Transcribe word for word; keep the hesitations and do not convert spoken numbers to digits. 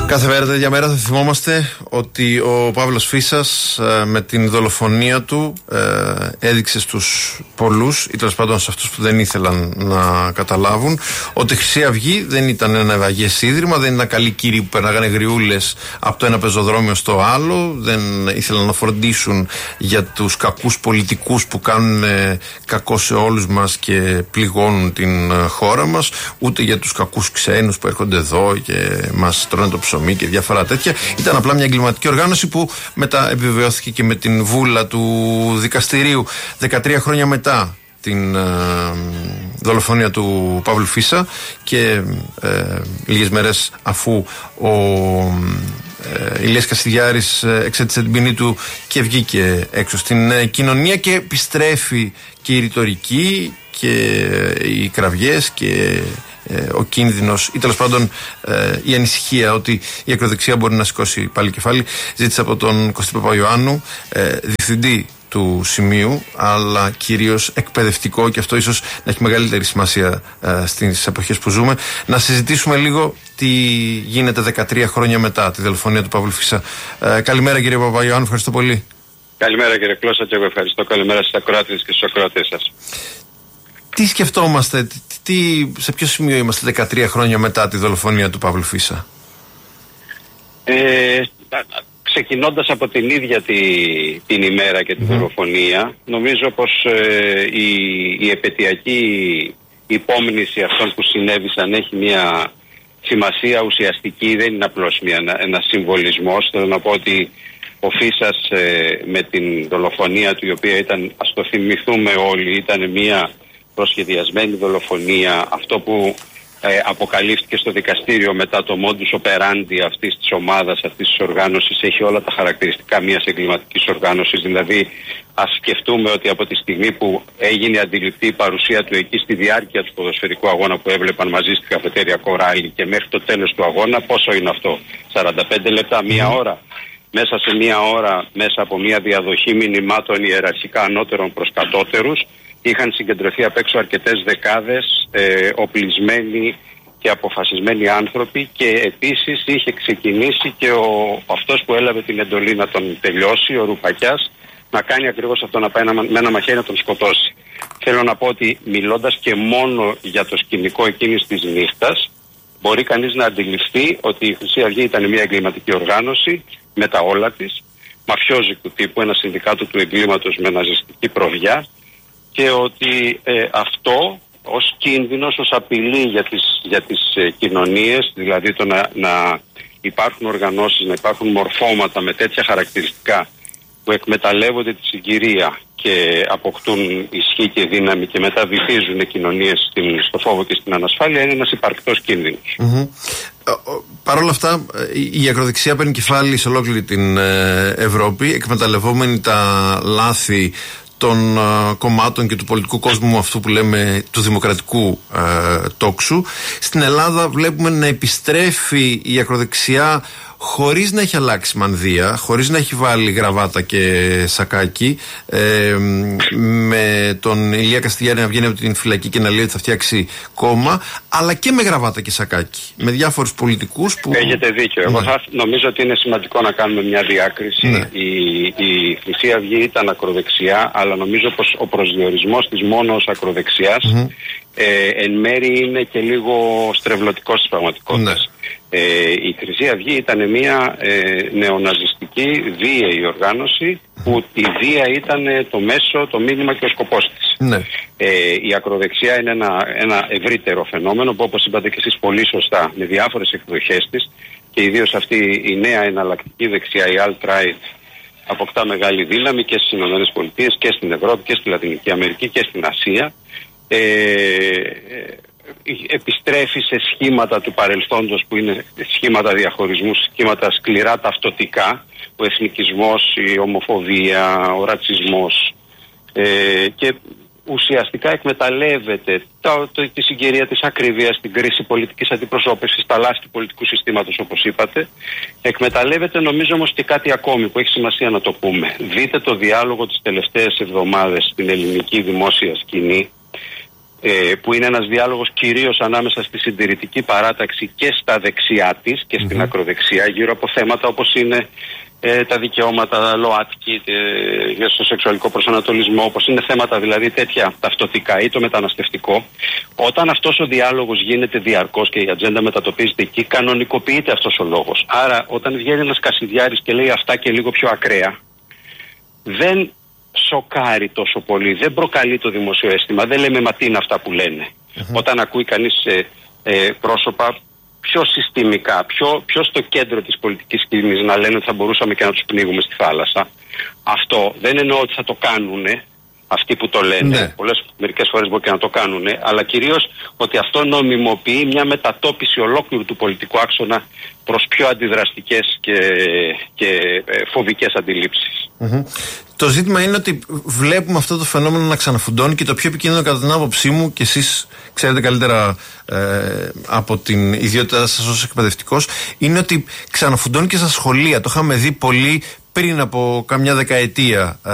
Κάθε μέρα τέτοια μέρα θα θυμόμαστε ότι ο Παύλος Φίσας με την δολοφονία του έδειξε στους πολλούς, ή τέλος πάντων σε αυτούς που δεν ήθελαν να καταλάβουν, ότι η Χρυσή Αυγή δεν ήταν ένα ευαγές ίδρυμα, δεν ήταν καλοί κύριοι που περνάγανε γριούλες από το ένα πεζοδρόμιο στο άλλο, δεν ήθελαν να φροντίσουν για τους κακούς πολιτικούς που κάνουν κακό σε όλους μας και πληγώνουν την χώρα μας, ούτε για τους κακούς ξένους που έρχονται εδώ και μας τρώνε το ψωμί και διάφορα τέτοια. Ήταν απλά μια εγκληματική οργάνωση που μετά επιβεβαιώθηκε και με την βούλα του δικαστηρίου δεκατρία χρόνια μετά την ε, δολοφονία του Παύλου Φίσα και ε, λίγες μέρες αφού ο ε, Ηλίας Κασιδιάρης εξέτησε την ποινή του και βγήκε έξω στην ε, κοινωνία, και επιστρέφει και η ρητορική και οι κραυγές και ε, ο κίνδυνος, ή τέλος πάντων ε, η ανησυχία ότι η ακροδεξιά μπορεί να σηκώσει πάλι κεφάλι. Ζήτησα από τον Κωστή Παπαϊωάννου, ε, διευθυντή του Σημείου, αλλά κυρίως εκπαιδευτικό, και αυτό ίσως να έχει μεγαλύτερη σημασία ε, στις εποχές που ζούμε, να συζητήσουμε λίγο τι γίνεται δεκατρία χρόνια μετά τη δολοφονία του Παύλου Φίσα. Ε, καλημέρα κύριε Παπαϊωάννου, ευχαριστώ πολύ. Καλημέρα κύριε Κλώσσα, και εγώ ευχαριστώ. Καλημέρα στις ακροάτες και στους ακροατές σας. Τι σκεφτόμαστε, τι, τι, σε ποιο σημείο είμαστε δεκατρία χρόνια μετά τη δολοφονία του Παύλου Φίσα? Ε, ξεκινώντας από την ίδια τη, την ημέρα και τη mm. δολοφονία, νομίζω πως ε, η, η επαιτειακή υπόμνηση αυτών που συνέβησαν έχει μια σημασία ουσιαστική, δεν είναι απλώς μια, ένα, ένα συμβολισμός. Θέλω να πω ότι ο Φίσας ε, με την δολοφονία του, η οποία ήταν, ας το θυμηθούμε όλοι, ήταν μια προσχεδιασμένη δολοφονία, αυτό που ε, αποκαλύφθηκε στο δικαστήριο μετά το modus operandi αυτής της ομάδας, αυτής της οργάνωσης, έχει όλα τα χαρακτηριστικά μιας εγκληματικής οργάνωσης. Δηλαδή, ας σκεφτούμε ότι από τη στιγμή που έγινε αντιληπτή η παρουσία του εκεί στη διάρκεια του ποδοσφαιρικού αγώνα που έβλεπαν μαζί στη καφετέρια Κοράλι και μέχρι το τέλος του αγώνα, πόσο είναι αυτό, σαράντα πέντε λεπτά, μία ώρα. Μέσα σε μία ώρα, μέσα από μία διαδοχή μηνυμάτων ιεραρχικά ανώτερων προς κατώτερους, είχαν συγκεντρωθεί απ' έξω αρκετές δεκάδες ε, οπλισμένοι και αποφασισμένοι άνθρωποι, και επίσης είχε ξεκινήσει και ο, αυτός που έλαβε την εντολή να τον τελειώσει, ο Ρουπακιάς, να κάνει ακριβώς αυτό, να πάει ένα, με ένα μαχαίρι να τον σκοτώσει. Θέλω να πω ότι μιλώντας και μόνο για το σκηνικό εκείνης της νύχτας, μπορεί κανείς να αντιληφθεί ότι η Χρυσή Αυγή ήταν μια εγκληματική οργάνωση με τα όλα της, μαφιόζικου τύπου, ένα συνδικάτο του εγκλήματος με ναζιστική προβιά, και ότι ε, αυτό ως κίνδυνος, ως απειλή για τις, για τις ε, κοινωνίες, δηλαδή το να, να υπάρχουν οργανώσεις, να υπάρχουν μορφώματα με τέτοια χαρακτηριστικά που εκμεταλλεύονται τη συγκυρία και αποκτούν ισχύ και δύναμη και μετά βυθίζουν κοινωνίες στην, στο φόβο και στην ανασφάλεια, είναι ένας υπαρκτός κίνδυνος. Mm-hmm. Παρ' όλα αυτά, η ακροδεξιά παίρνει κεφάλι σε ολόκληρη την Ευρώπη, εκμεταλλευόμενη τα λάθη των uh, κομμάτων και του πολιτικού κόσμου, αυτού που λέμε του δημοκρατικού uh, τόξου. Στην Ελλάδα βλέπουμε να επιστρέφει η ακροδεξιά χωρίς να έχει αλλάξει μανδύα, χωρίς να έχει βάλει γραβάτα και σακάκι, ε, με τον Ηλία Κασιδιάρη να βγαίνει από την φυλακή και να λέει ότι θα φτιάξει κόμμα, αλλά και με γραβάτα και σακάκι, με διάφορους πολιτικούς που... Έχετε δίκιο. Εγώ θα, νομίζω ότι είναι σημαντικό να κάνουμε μια διάκριση. Ναι. Η, η Χρυσή Αυγή ήταν ακροδεξιά, αλλά νομίζω πως ο προσδιορισμός της μόνο ως ακροδεξιάς mm-hmm. ε, εν μέρει είναι και λίγο στρεβλωτικός της πραγματικότητας. Ναι. Ε, η Χρυσή Αυγή ήταν μια ε, νεοναζιστική βίαιη οργάνωση, που η βία ήταν το μέσο, το μήνυμα και ο σκοπός της. Ναι. Ε, η ακροδεξιά είναι ένα, ένα ευρύτερο φαινόμενο που, όπως είπατε και εσείς πολύ σωστά, με διάφορες εκδοχές της, και ιδίως αυτή η νέα εναλλακτική δεξιά, η alt-right, αποκτά μεγάλη δύναμη και στις ΗΠΑ και στην Ευρώπη και στη Λατινική Αμερική και στην Ασία. Ε, επιστρέφει σε σχήματα του παρελθόντος που είναι σχήματα διαχωρισμού, σχήματα σκληρά ταυτοτικά, ο εθνικισμός, η ομοφοβία, ο ρατσισμός, ε, και ουσιαστικά εκμεταλλεύεται το, το, τη συγκυρία της ακρίβειας, την κρίση πολιτικής αντιπροσώπευσης, τα λάθη του πολιτικού συστήματος, όπως είπατε. Εκμεταλλεύεται, νομίζω όμως, και κάτι ακόμη που έχει σημασία να το πούμε. Δείτε το διάλογο τις τελευταίες εβδομάδες στην ελληνική δημόσια σκηνή. ε, που είναι ένας διάλογος κυρίως ανάμεσα στη συντηρητική παράταξη και στα δεξιά της και στην mm-hmm. ακροδεξιά, γύρω από θέματα όπως είναι ε, τα δικαιώματα ΛΟΑΤΚΙ, ε, για στο σεξουαλικό προσανατολισμό, όπως είναι θέματα δηλαδή τέτοια ταυτοτικά ή το μεταναστευτικό. Όταν αυτός ο διάλογος γίνεται διαρκώς και η ατζέντα μετατοπίζεται εκεί, κανονικοποιείται αυτός ο λόγος. Άρα όταν βγαίνει ένας Κασιδιάρης και λέει αυτά και λίγο πιο ακραία, δεν σοκάρει τόσο πολύ, δεν προκαλεί το δημόσιο αίσθημα, δεν λέμε μα τι είναι αυτά που λένε. Mm-hmm. Όταν ακούει κανείς ε, ε, πρόσωπα πιο συστημικά, πιο, πιο στο κέντρο της πολιτικής σκηνής να λένε ότι θα μπορούσαμε και να τους πνίγουμε στη θάλασσα, αυτό δεν εννοώ ότι θα το κάνουνε αυτοί που το λένε, ναι. Πολλές, μερικές φορές μπορεί και να το κάνουνε, αλλά κυρίως ότι αυτό νομιμοποιεί μια μετατόπιση ολόκληρου του πολιτικού άξονα προς πιο αντιδραστικές και, και ε, φοβικές αντιλήψεις. Mm-hmm. Το ζήτημα είναι ότι βλέπουμε αυτό το φαινόμενο να ξαναφουντώνει και το πιο επικίνδυνο κατά την άποψή μου, και εσείς ξέρετε καλύτερα ε, από την ιδιότητά σας ως εκπαιδευτικός, είναι ότι ξαναφουντώνει και στα σχολεία. Το είχαμε δει πολύ πριν από καμιά δεκαετία.